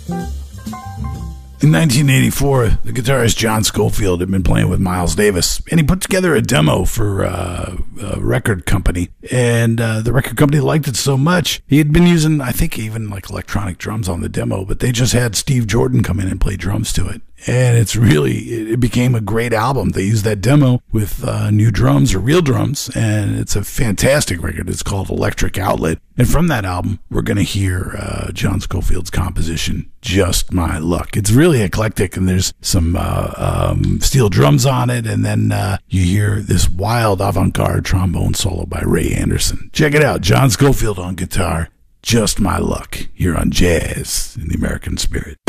In 1984, the guitarist John Scofield had been playing with Miles Davis, and he put together a demo for a record company, and the record company liked it so much, he had been using, I think, even like electronic drums on the demo, but they just had Steve Jordan come in and play drums to it. And it became a great album. They used that demo with new drums or real drums, and it's a fantastic record. It's called Electric Outlet. And from that album, we're going to hear John Scofield's composition, Just My Luck. It's really eclectic, and there's some steel drums on it, and then you hear this wild avant-garde trombone solo by Ray Anderson. Check it out, John Scofield on guitar, Just My Luck, here on Jazz in the American Spirit.